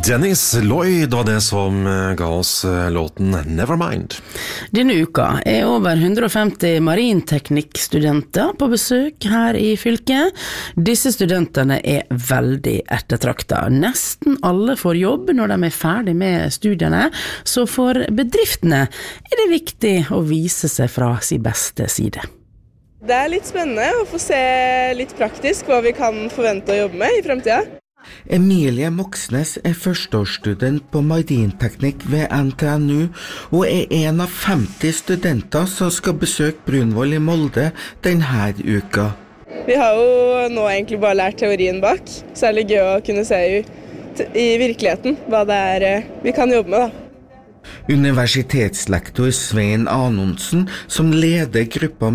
Dennis Lloyd var det som ga oss låten Nevermind. Denne uka over 150 marinteknikkstudenter på besøk her i fylket. Disse studentene veldig ettertraktet. Nesten alle får jobb når de ferdig med studiene, så for bedriftene det viktig å vise seg fra sin beste side. Det litt spennende å få se litt praktisk hva vi kan forvente å jobbe med i fremtiden. Emilie Moxnes førsteårsstudent på marinteknikk ved NTNU og en av 50 studenter som skal besøke Brunvoll i Molde denne uka. Vi har jo nå egentlig bare lært teorien bak, så det litt gøy å kunne se i virkeligheten hva det vi kan jobbe med da. Universitetslektor Svein Anonsen, som leder gruppa